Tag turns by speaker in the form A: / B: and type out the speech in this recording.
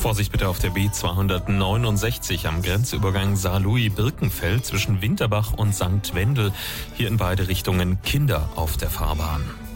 A: Vorsicht bitte auf der B269 am Grenzübergang Saarlouis-Birkenfeld zwischen Winterbach und St. Wendel. Hier in beide Richtungen Kinder auf der Fahrbahn.